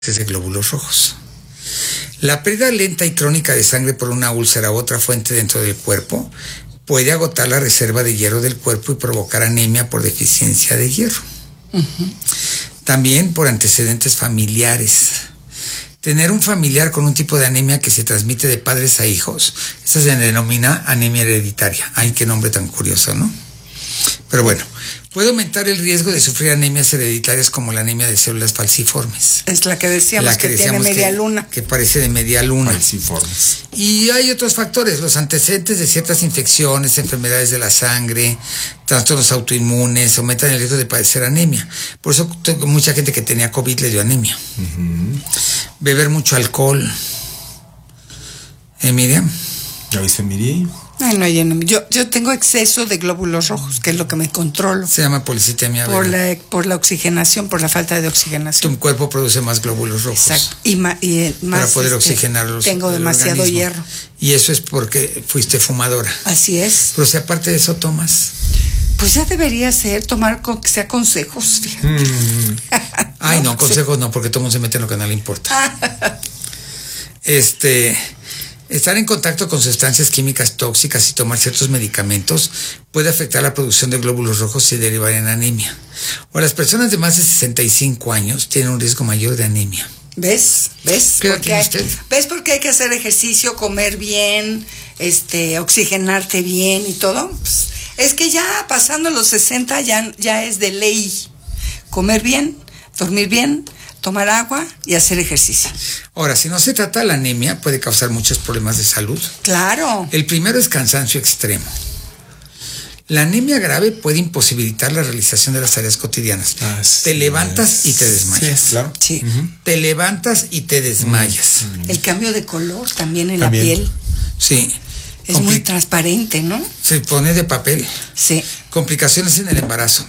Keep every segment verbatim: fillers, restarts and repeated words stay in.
de glóbulos rojos. La pérdida lenta y crónica de sangre por una úlcera u otra fuente dentro del cuerpo puede agotar la reserva de hierro del cuerpo y provocar anemia por deficiencia de hierro. Uh-huh. También por antecedentes familiares. Tener un familiar con un tipo de anemia que se transmite de padres a hijos, esa se denomina anemia hereditaria. Ay, qué nombre tan curioso, ¿no? Pero bueno, puede aumentar el riesgo de sufrir anemias hereditarias como la anemia de células falciformes. Es la que decíamos la que, que decíamos tiene media que, luna. Que parece de media luna. Falciformes. Y hay otros factores, los antecedentes de ciertas infecciones, enfermedades de la sangre, trastornos autoinmunes, aumentan el riesgo de padecer anemia. Por eso mucha gente que tenía COVID le dio anemia. Uh-huh. Beber mucho alcohol. ¿Eh, Miriam? ¿Ya viste, Miriam? Ay, no hay anemia. Yo, yo tengo exceso de glóbulos rojos, que es lo que me controlo. Se llama policitemia. Por la, por la oxigenación, por la falta de oxigenación. Tu cuerpo produce más glóbulos rojos. Exacto. Y, ma, y más, para poder este, oxigenarlos. Tengo demasiado organismo. hierro. Y eso es porque fuiste fumadora. Así es. Pero si aparte de eso tomas. Pues ya debería ser tomar con, que sea consejos. Mm. Ay, no, consejos no, porque todo el mundo se mete en lo que no le importa. este... Estar en contacto con sustancias químicas tóxicas y tomar ciertos medicamentos puede afectar la producción de glóbulos rojos y derivar en anemia. O las personas de más de sesenta y cinco años tienen un riesgo mayor de anemia. ¿Ves? ¿Ves? ¿Qué porque hay, usted? ¿Ves por qué hay que hacer ejercicio, comer bien, este, oxigenarte bien y todo? Pues, es que ya pasando los sesenta ya, ya es de ley. Comer bien, dormir bien, tomar agua y hacer ejercicio. Ahora, si no se trata la anemia, puede causar muchos problemas de salud. Claro. El primero es cansancio extremo. La anemia grave puede imposibilitar la realización de las tareas cotidianas. Así te levantas es. y te desmayas. Sí, claro. Sí. Uh-huh. Te levantas y te desmayas. Uh-huh. El cambio de color también en también. la piel. Sí. Es Compli- muy transparente, ¿no? Se pone de papel. Sí. Complicaciones en el embarazo.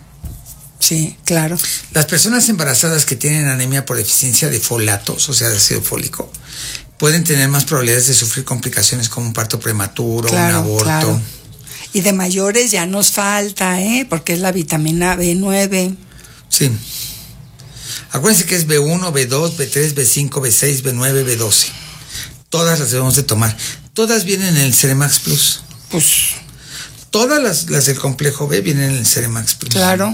Sí, claro. Las personas embarazadas que tienen anemia por deficiencia de folatos, o sea, de ácido fólico, pueden tener más probabilidades de sufrir complicaciones como un parto prematuro, claro, un aborto. Claro. Y de mayores ya nos falta, ¿eh? Porque es la vitamina B nueve. Sí. Acuérdense que es B uno, B dos, B tres, B cinco, B seis, B nueve, B doce. Todas las debemos de tomar. Todas vienen en el Ceremax Plus. Pues. Todas las, las del complejo B vienen en el Ceremax Plus. Claro.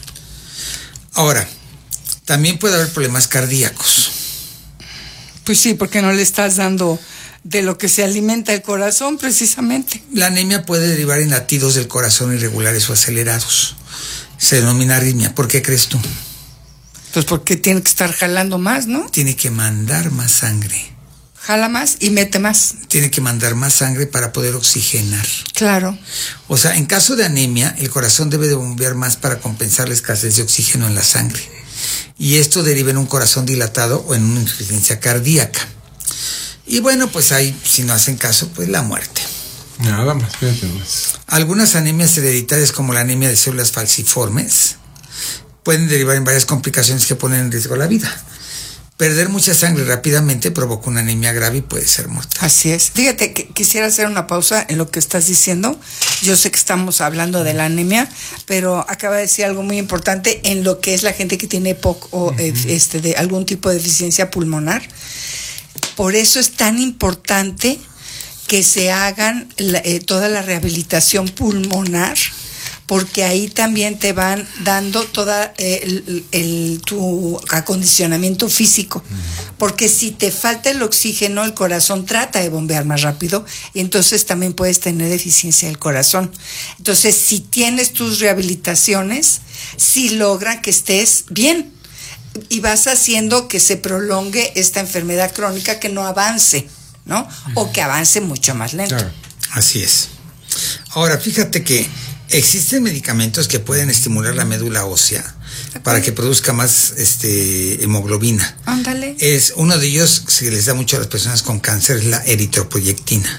Ahora, también puede haber problemas cardíacos. Pues sí, porque no le estás dando de lo que se alimenta el corazón, precisamente. La anemia puede derivar en latidos del corazón irregulares o acelerados. Se denomina arritmia. ¿Por qué crees tú? Pues porque tiene que estar jalando más, ¿no? Tiene que mandar más sangre. Jala más y mete más. Tiene que mandar más sangre para poder oxigenar. Claro. O sea, en caso de anemia, el corazón debe de bombear más para compensar la escasez de oxígeno en la sangre. Y esto deriva en un corazón dilatado o en una insuficiencia cardíaca. Y bueno, pues ahí, si no hacen caso, pues la muerte. Nada más, fíjate más. Algunas anemias hereditarias, como la anemia de células falciformes, pueden derivar en varias complicaciones que ponen en riesgo la vida. Perder mucha sangre rápidamente provoca una anemia grave y puede ser mortal. Así es. Fíjate que quisiera hacer una pausa en lo que estás diciendo. Yo sé que estamos hablando de la anemia, pero acaba de decir algo muy importante en lo que es la gente que tiene P O C o uh-huh. este, de algún tipo de deficiencia pulmonar. Por eso es tan importante que se hagan la, eh, toda la rehabilitación pulmonar, porque ahí también te van dando toda eh, el, el, tu acondicionamiento físico, porque si te falta el oxígeno, el corazón trata de bombear más rápido y entonces también puedes tener deficiencia del corazón. Entonces, si tienes tus rehabilitaciones, sí logran que estés bien y vas haciendo que se prolongue esta enfermedad crónica, que no avance, ¿no? O que avance mucho más lento. Claro. Así es. Ahora, fíjate que existen medicamentos que pueden estimular la médula ósea para que produzca más este, hemoglobina. Ándale. Es uno de ellos que les da mucho a las personas con cáncer, es la eritroproyectina.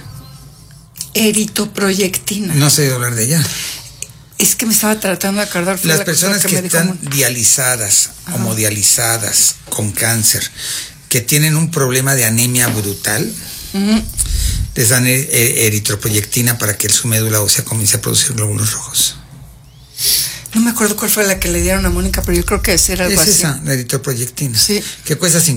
Eritroproyectina. No sé hablar de ella. Es que me estaba tratando de acordar. Las personas que, que están muy... dializadas, Ajá. homodializadas, con cáncer, que tienen un problema de anemia brutal, uh-huh. les dan eritroproyectina para que su médula ósea comience a producir glóbulos rojos. No me acuerdo cuál fue la que le dieron a Mónica, pero yo creo que esa era algo Es así. esa, la eritroproyectina, Sí. que cuesta